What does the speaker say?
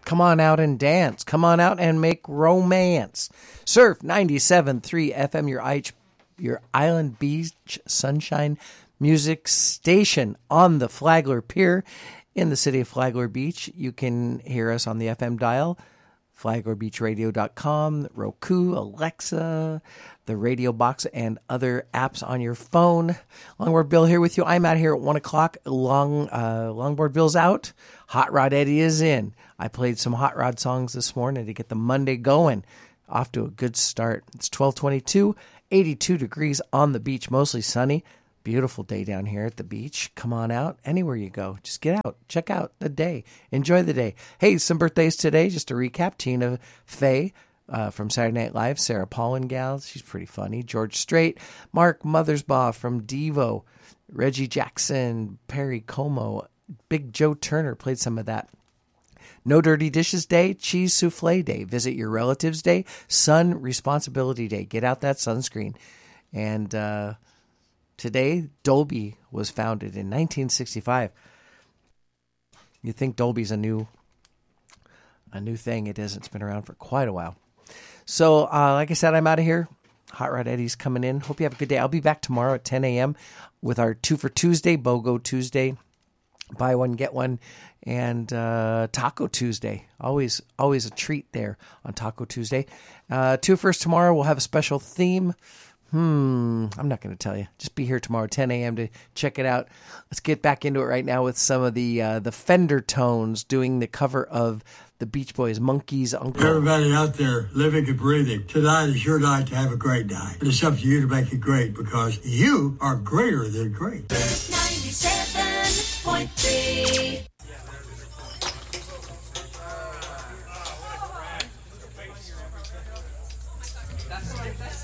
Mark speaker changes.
Speaker 1: Come on out and dance. Come on out and make romance. Surf 97.3 FM, your Island Beach Sunshine Music Station on the Flagler Pier in the city of Flagler Beach. You can hear us on the FM dial, FlaglerBeachRadio.com, Roku, Alexa, the radio box, and other apps on your phone. Longboard Bill here with you. I'm out here at 1 o'clock. Longboard Bill's out. Hot Rod Eddie is in. I played some Hot Rod songs this morning to get the Monday going. Off to a good start. It's 12:22, 82 degrees on the beach, mostly sunny. Beautiful day down here at the beach. Come on out. Anywhere you go, just get out. Check out the day. Enjoy the day. Hey, some birthdays today. Just to recap, Tina Fey from Saturday Night Live, Sarah Paulin she's pretty funny. George Strait, Mark Mothersbaugh from Devo, Reggie Jackson, Perry Como, Big Joe Turner played some of that. No Dirty Dishes Day, Cheese Souffle Day, Visit Your Relatives Day, Sun Responsibility Day. Get out that sunscreen. And today, Dolby was founded in 1965. You think Dolby's a new thing. It isn't. It's been around for quite a while. So, like I said, I'm out of here. Hot Rod Eddie's coming in. Hope you have a good day. I'll be back tomorrow at 10 a.m. with our 2 for Tuesday, BOGO Tuesday. Buy one, get one, and Taco Tuesday. Always a treat there on Taco Tuesday. 2 First tomorrow, we'll have a special theme. I'm not going to tell you. Just be here tomorrow, 10 a.m. to check it out. Let's get back into it right now with some of the Fender Tones doing the cover of the Beach Boys' Monkey's Uncle.
Speaker 2: Everybody out there living and breathing, tonight is your night to have a great night. But it's up to you to make it great because you are greater than great.
Speaker 3: 97.3